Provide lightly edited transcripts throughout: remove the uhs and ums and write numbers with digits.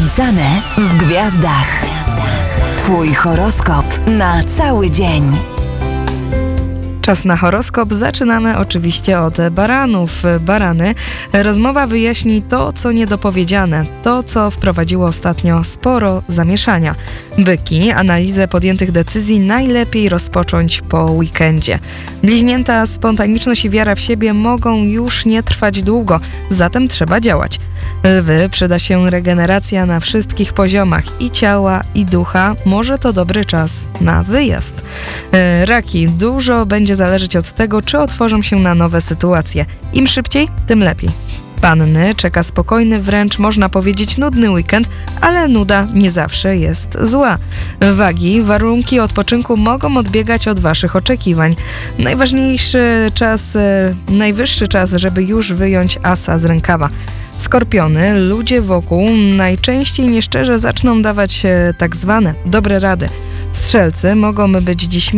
Zapisane w gwiazdach. Twój horoskop na cały dzień. Czas na horoskop. Zaczynamy oczywiście od baranów. Barany. Rozmowa wyjaśni to, co niedopowiedziane. To, co wprowadziło ostatnio sporo zamieszania. Byki. Analizę podjętych decyzji najlepiej rozpocząć po weekendzie. Bliźnięta. Spontaniczność i wiara w siebie mogą już nie trwać długo, zatem trzeba działać. Lwy. Przyda się regeneracja na wszystkich poziomach i ciała, i ducha. Może to dobry czas na wyjazd. Raki. Dużo będzie zależeć od tego, czy otworzą się na nowe sytuacje. Im szybciej, tym lepiej. Panny. Czeka spokojny, wręcz można powiedzieć nudny weekend, ale nuda nie zawsze jest zła. Wagi. Warunki odpoczynku mogą odbiegać od waszych oczekiwań. Najwyższy czas, żeby już wyjąć asa z rękawa. Skorpiony. Ludzie wokół najczęściej nieszczerze zaczną dawać tak zwane dobre rady. Strzelcy mogą być dziś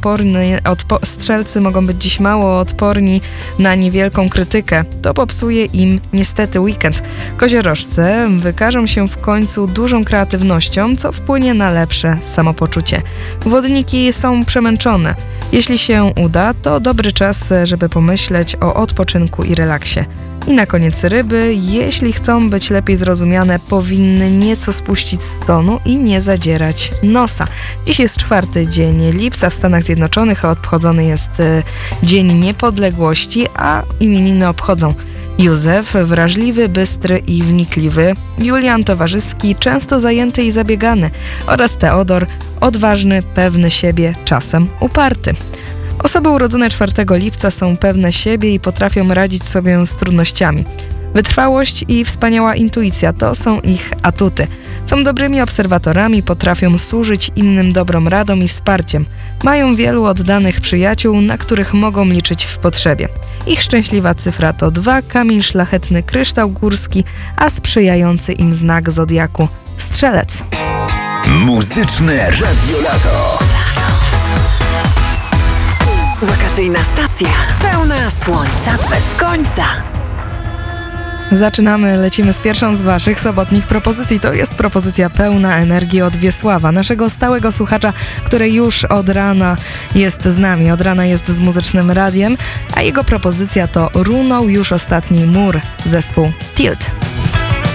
mało odporni na niewielką krytykę. To popsuje im niestety weekend. Koziorożcy wykażą się w końcu dużą kreatywnością, co wpłynie na lepsze samopoczucie. Wodniki są przemęczone. Jeśli się uda, to dobry czas, żeby pomyśleć o odpoczynku i relaksie. I na koniec ryby. Jeśli chcą być lepiej zrozumiane, powinny nieco spuścić z tonu i nie zadzierać nosa. Dziś jest 4 dzień lipca w Stanach Zjednoczonych, a obchodzony jest Dzień Niepodległości, a imieniny obchodzą Józef, wrażliwy, bystry i wnikliwy, Julian, towarzyski, często zajęty i zabiegany, oraz Teodor, odważny, pewny siebie, czasem uparty. Osoby urodzone 4 lipca są pewne siebie i potrafią radzić sobie z trudnościami. Wytrwałość i wspaniała intuicja to są ich atuty. Są dobrymi obserwatorami, potrafią służyć innym dobrą radą i wsparciem. Mają wielu oddanych przyjaciół, na których mogą liczyć w potrzebie. Ich szczęśliwa cyfra to 2, kamień szlachetny, kryształ górski, a sprzyjający im znak zodiaku Strzelec. Muzyczne Radio Lato. Wakacyjna stacja pełna słońca bez końca. Lecimy z pierwszą z waszych sobotnich propozycji. To jest propozycja pełna energii od Wiesława, naszego stałego słuchacza, który już od rana jest z nami, od rana jest z Muzycznym Radiem, a jego propozycja to Runął już ostatni mur, zespół Tilt.